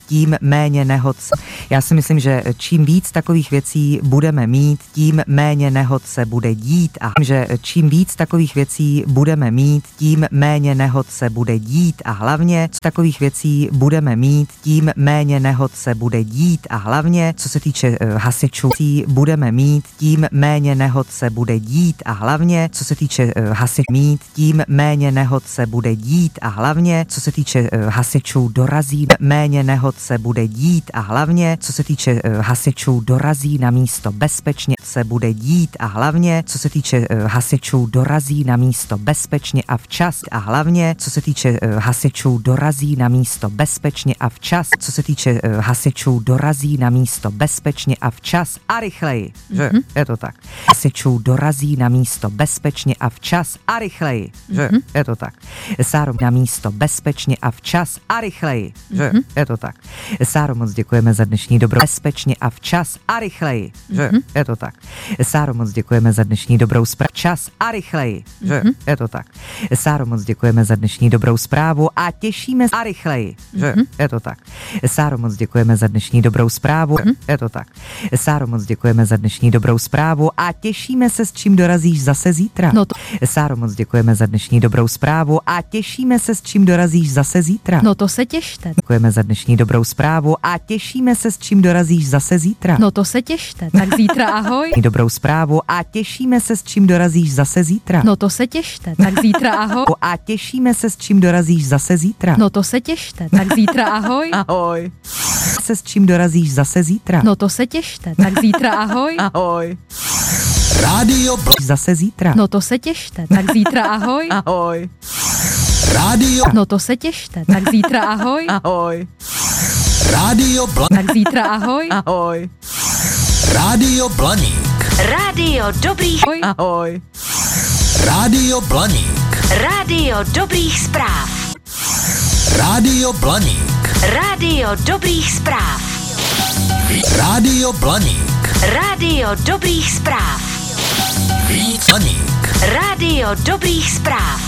tím méně nehod. Já si myslím, že čím víc takových věcí budeme mít, tím méně nehod se bude dít a že čím víc takových věcí budeme mít, tím méně nehod se bude dít a hlavně takových věcí budeme mít, tím méně nehod se bude dít a hlavně co se týče hasičů budeme mít, tím méně nehod se bude dít a hlavně co se týče mít, tím méně nehod se bude dít a hlavně co se týče hasičů dorazí, méně nehod se bude dít a hlavně co se týče hasičů dorazí na místo bezpečně se bude dít a hlavně co se týče hasičů dorazí na místo bezpečně a včas a hlavně co se týče hasičů dorazí na místo bezpečně a včas, co se týče hasičů dorazí na místo bezpečně a včas a rychleji, že je to tak. Hasičů dorazí na místo bezpečně a včas a rychleji, že je to tak. Sáro na místo bezpečně a včas a rychleji, že je to tak. Sáro, moc děkujeme za dnešní dobrou bezpečně a včas a rychleji, že je to tak. Sáro, moc děkujeme za dnešní dobrou zprávu čas a rychleji, že je to tak. Sáro, moc děkujeme za dnešní dobrou zprávu a těšíme se a rychleji, že je to tak. Sáro, moc děkujeme za dnešní dobrou zprávu, je to tak. Sáro, moc děkujeme za dnešní dobrou zprávu a těšíme se, s čím dorazíš zase zítra. No to... Sáro, moc děkujeme za dnešní dobrou zprávu a těšíme se, s čím dorazíš zase zítra. No to se těšte. Děkujeme za dnešní dobrou zprávu a těšíme se, s čím dorazíš zase zítra. No to se těšte. Tak zítra ahoj. Dobrou zprávu a těšíme se, s čím dorazíš zase zítra. No to se těšte. Tak zítra ahoj. A těšíme se, s čím dorazíš zase zítra. No to se těšte. Tak zítra ahoj. Ahoj. Se s čím dorazíš zase zítra. No to se těšte. Tak zítra ahoj. Ahoj. Rádio zase zítra. No to se těšte. Tak zítra ahoj. Ahoj. Rádio. No to se těšte. Tak zítra ahoj. Ahoj. Rádio Tak zítra ahoj. Ahoj. Rádio Blaník. Rádio dobrých. Ahoj. Rádio Blaník. Rádio dobrých zpráv. Rádio Blaník. Rádio dobrých zpráv. Rádio Blaník. Rádio dobrých zpráv. Víc Blaník. Rádio dobrých zpráv.